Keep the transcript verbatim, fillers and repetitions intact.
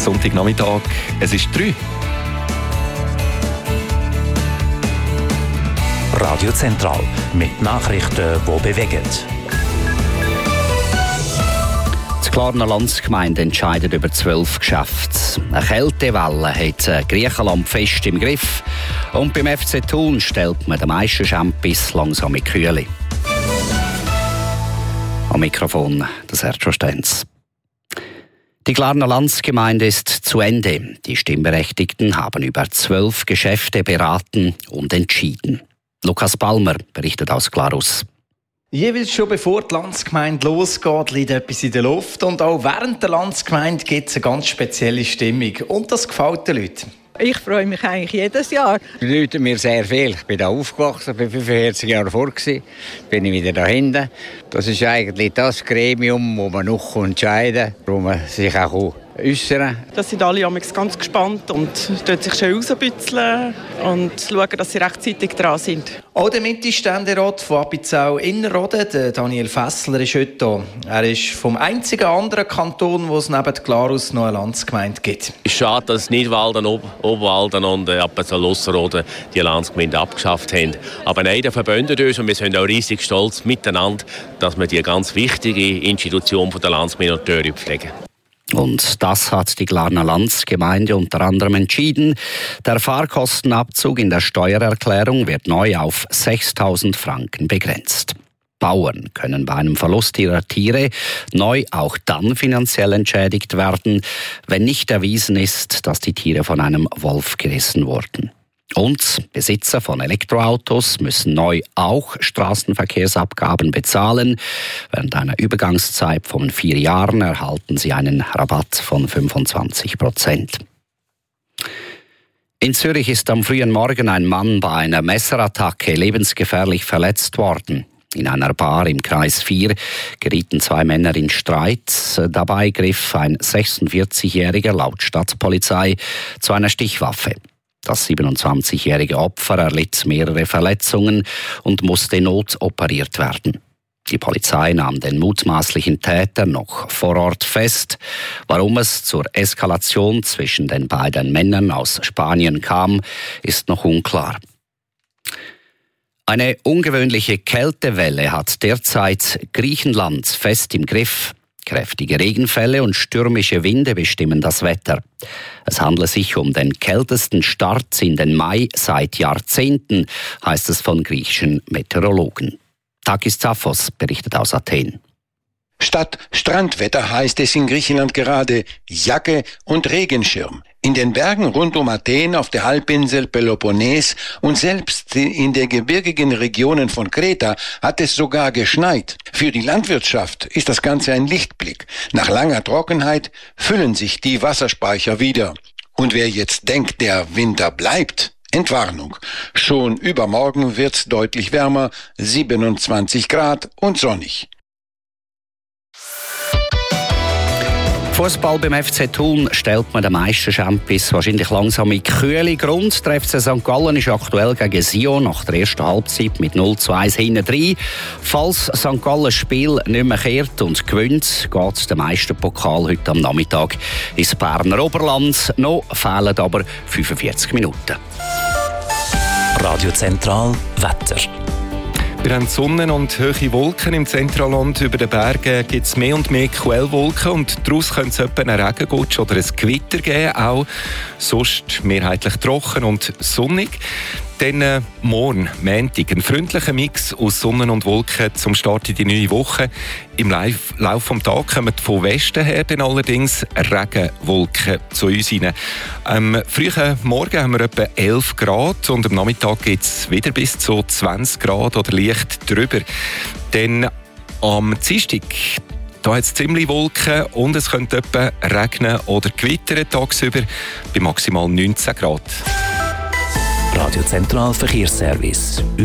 Sonntagnachmittag. Es ist drei. Radio Zentral mit Nachrichten, die bewegen. Die Glarner Landsgemeinde entscheidet über zwölf Geschäfte. Eine Kältewelle hat Griechenland fest im Griff. Und beim F C Thun stellt man den meisten Champis langsam in die Kühle. Am Mikrofon der Sergio Stenz. Die Glarner Landsgemeinde ist zu Ende. Die Stimmberechtigten haben über zwölf Geschäfte beraten und entschieden. Lukas Palmer berichtet aus Glarus. Jeweils schon bevor die Landsgemeinde losgeht, liegt etwas in der Luft. Und auch während der Landsgemeinde gibt es eine ganz spezielle Stimmung. Und das gefällt den Leuten. Ich freue mich eigentlich jedes Jahr. Das bedeutet mir sehr viel. Ich bin hier aufgewachsen, bin fünfundvierzig Jahre vor gewesen. Bin ich wieder da hinten. Das ist eigentlich das Gremium, wo man noch entscheiden kann, wo man sich auch äußern. Da sind alle ganz gespannt und dort sich schön rausbützeln und schauen, dass sie rechtzeitig dran sind. Auch der Mitte-Ständerat von Appenzell-Innerrhoden, der Daniel Fessler, ist heute da. Er ist vom einzigen anderen Kanton, wo es neben Glarus noch eine Landsgemeinde gibt. Es ist schade, dass Nidwalden, Ob- Oberwalden und Appenzell-Ausserrhoden die Landsgemeinde abgeschafft haben. Aber nein, der verbündet uns und wir sind auch riesig stolz miteinander, dass wir die ganz wichtige Institution der Landsgemeinde und Töre pflegen. Und das hat die Glarner Landsgemeinde unter anderem entschieden. Der Fahrkostenabzug in der Steuererklärung wird neu auf sechstausend Franken begrenzt. Bauern können bei einem Verlust ihrer Tiere neu auch dann finanziell entschädigt werden, wenn nicht erwiesen ist, dass die Tiere von einem Wolf gerissen wurden. Und Besitzer von Elektroautos müssen neu auch Straßenverkehrsabgaben bezahlen. Während einer Übergangszeit von vier Jahren erhalten sie einen Rabatt von fünfundzwanzig Prozent. In Zürich ist am frühen Morgen ein Mann bei einer Messerattacke lebensgefährlich verletzt worden. In einer Bar im Kreis vier gerieten zwei Männer in Streit. Dabei griff ein sechsundvierzigjähriger laut Stadtpolizei zu einer Stichwaffe. Das siebenundzwanzigjährige Opfer erlitt mehrere Verletzungen und musste notoperiert werden. Die Polizei nahm den mutmaßlichen Täter noch vor Ort fest. Warum es zur Eskalation zwischen den beiden Männern aus Spanien kam, ist noch unklar. Eine ungewöhnliche Kältewelle hat derzeit Griechenland fest im Griff. Kräftige Regenfälle und stürmische Winde bestimmen das Wetter. Es handelt sich um den kältesten Start in den Mai seit Jahrzehnten, heißt es von griechischen Meteorologen. Takis Zaphos berichtet aus Athen. Statt Strandwetter heißt es in Griechenland gerade Jacke und Regenschirm. In den Bergen rund um Athen, auf der Halbinsel Peloponnes und selbst in den gebirgigen Regionen von Kreta hat es sogar geschneit. Für die Landwirtschaft ist das Ganze ein Lichtblick. Nach langer Trockenheit füllen sich die Wasserspeicher wieder. Und wer jetzt denkt, der Winter bleibt, Entwarnung. Schon übermorgen wird's deutlich wärmer, siebenundzwanzig Grad und sonnig. Fußball beim F C Thun stellt man den meisten Champis wahrscheinlich langsam in die Kühle. Grund, der F C Sankt Gallen ist aktuell gegen Sion nach der ersten Halbzeit mit null zu eins hinten drin. Falls Sankt Gallen das Spiel nicht mehr kehrt und gewinnt, geht der Meisterpokal heute am Nachmittag ins Berner Oberland. Noch fehlen aber fünfundvierzig Minuten. Radio Zentral Wetter. Wir haben Sonne und hohe Wolken im Zentralland. Über den Bergen gibt es mehr und mehr Quellwolken und daraus könnte es etwa einen Regengutsch oder ein Gewitter geben. Auch sonst mehrheitlich trocken und sonnig. Dann äh, morgen, Montag, ein freundlicher Mix aus Sonne und Wolken zum Start in die neue Woche. Im Lauf, Lauf des Tages kommen von Westen her dann allerdings Regenwolken zu uns rein. Am frühen Morgen haben wir etwa elf Grad und am Nachmittag gibt es wieder bis zu zwanzig Grad oder leicht drüber. Dann am Dienstag, da hat es ziemlich Wolken und es könnte etwa regnen oder gewittern tagsüber bei maximal neunzehn Grad. Radio Zentral Verkehrsservice.